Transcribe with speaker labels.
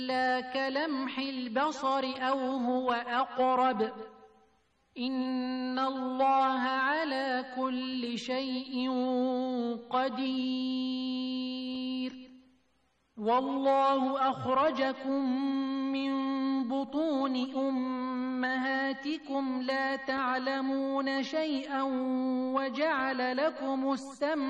Speaker 1: إلا كلمح البصر أو هو أقرب إن الله على كل شيء قدير والله أخرجكم من بطون أمهاتكم لا تعلمون شيئا وجعل لكم السمع